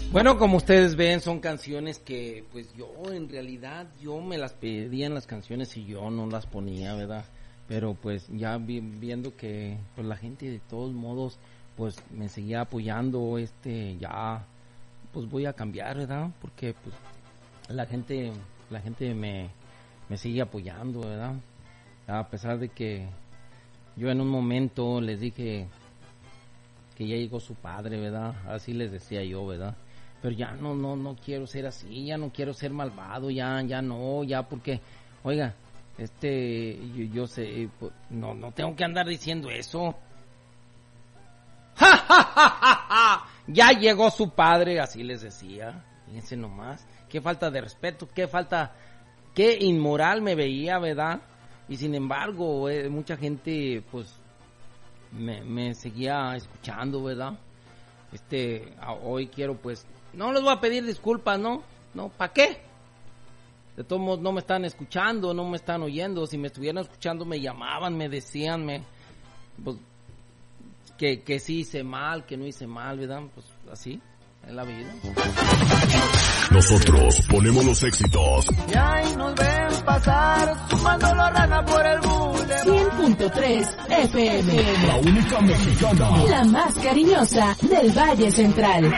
Bueno, como ustedes ven, son canciones que, pues yo en realidad, yo me las pedían las canciones y yo no las ponía, ¿verdad? Pero pues ya viendo que pues la gente de todos modos, pues me seguía apoyando, ya, pues voy a cambiar, ¿verdad? Porque pues la gente me sigue apoyando, ¿verdad? A pesar de que yo en un momento les dije que ya llegó su padre, ¿verdad? Así les decía yo, ¿verdad? Pero ya no quiero ser así, ya no quiero ser malvado, ya no, porque, oiga, yo sé, no tengo que andar diciendo eso. ¡Ja, ja, ja, ja, ja! Ya llegó su padre, así les decía, fíjense nomás, qué falta de respeto, qué inmoral me veía, ¿verdad? Y sin embargo, mucha gente, pues, me seguía escuchando, ¿verdad? Hoy quiero, pues, no les voy a pedir disculpas, ¿no? No, ¿para qué? De todos modos no me están escuchando, no me están oyendo. Si me estuvieran escuchando me llamaban, me decían, pues, que sí hice mal, que no hice mal, ¿verdad? Pues así es la vida. Nosotros ponemos los éxitos. Y ahí nos ven pasar, sumando la rana por el boulevard. 100.3 FM. La única mexicana. La más cariñosa del Valle Central.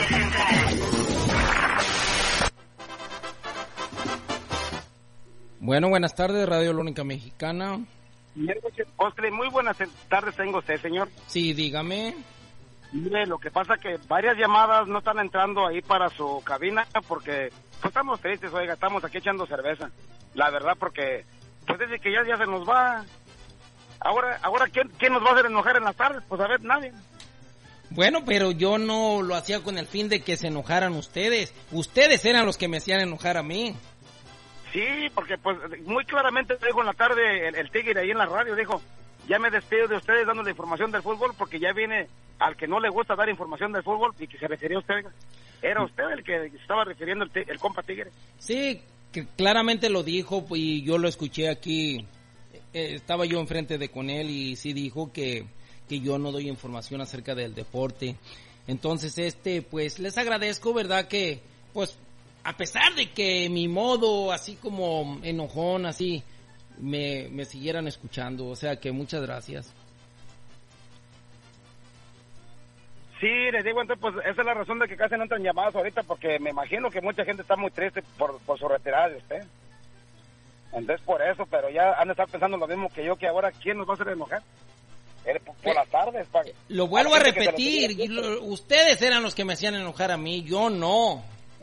Bueno, buenas tardes, Radio La Única Mexicana. Oscar, muy buenas tardes tengo usted, señor. Sí, dígame. Mire, lo que pasa que varias llamadas no están entrando ahí para su cabina porque pues, estamos tristes, oiga, estamos aquí echando cerveza. La verdad, porque pues desde que ya se nos va. Ahora ¿quién nos va a hacer enojar en las tardes? Pues a ver, nadie. Bueno, pero yo no lo hacía con el fin de que se enojaran ustedes. Ustedes eran los que me hacían enojar a mí. Sí, porque pues muy claramente dijo en la tarde el Tigre ahí en la radio, dijo, ya me despido de ustedes dando la información del fútbol porque ya viene al que no le gusta dar información del fútbol y que se refería a usted. Era usted el que estaba refiriendo el compa Tigre. Sí, que claramente lo dijo y yo lo escuché aquí, estaba yo enfrente de con él y sí dijo que yo no doy información acerca del deporte. Entonces, pues les agradezco, ¿verdad? Que, pues, a pesar de que mi modo, así como enojón, así, me siguieran escuchando. O sea que muchas gracias. Sí, les digo, entonces, pues, esa es la razón de que casi no entran llamadas ahorita, porque me imagino que mucha gente está muy triste por su retirada de usted. Entonces, por eso, pero ya han de estar pensando lo mismo que yo, que ahora, ¿quién nos va a hacer enojar? Por las tardes. Lo vuelvo a repetir, ustedes eran los que me hacían enojar a mí, yo no.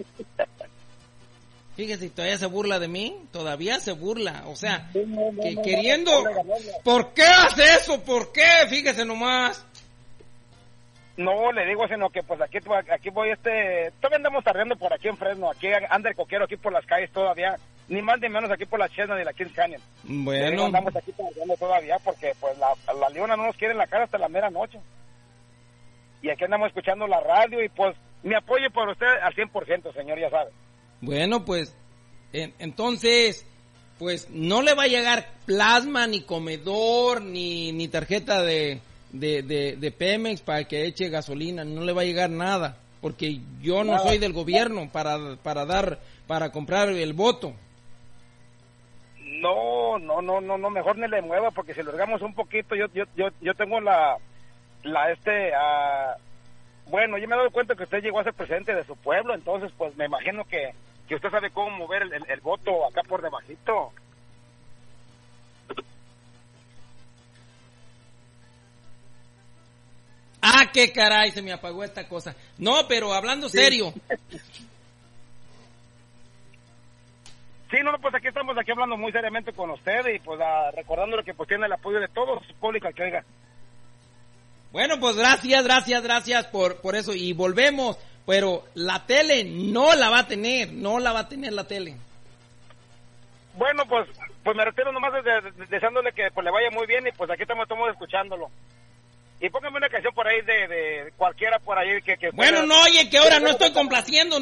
Fíjese, todavía se burla de mí, todavía se burla, o sea, que queriendo, ¿por qué hace eso? ¿Por qué? Fíjese nomás. No, le digo, sino que pues aquí voy, todavía andamos tardeando por aquí en Fresno, aquí anda el coquero aquí por las calles todavía, ni más ni menos aquí por la Chestnut y la Kings Canyon. Bueno. Digo, andamos aquí tardeando todavía porque pues la Leona no nos quiere en la cara hasta la mera noche. Y aquí andamos escuchando la radio y pues mi apoyo por usted al 100%, señor, ya sabe. Bueno, pues, entonces, pues no le va a llegar plasma, ni comedor, ni tarjeta de Pemex para que eche gasolina, no le va a llegar nada, porque yo no soy del gobierno para comprar el voto. No, mejor ni le mueva, porque si lo hagamos un poquito, yo tengo bueno, yo me he dado cuenta que usted llegó a ser presidente de su pueblo, entonces pues me imagino que usted sabe cómo mover el voto acá por debajito. Ah, qué caray, se me apagó esta cosa. No, pero hablando serio. Sí, pues aquí estamos hablando muy seriamente con usted y pues recordándole que pues tiene el apoyo de todos su público que oiga. Bueno, pues gracias por eso y volvemos, pero la tele no la va a tener la tele. Bueno, pues me retiro nomás deseándole que pues le vaya muy bien y pues aquí estamos escuchándolo. Y póngame una canción por ahí de cualquiera por ahí que bueno, no oye que ahora no estoy complaciendo,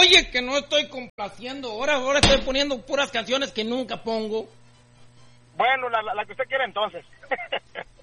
ahora estoy poniendo puras canciones que nunca pongo. Bueno, la que usted quiera entonces.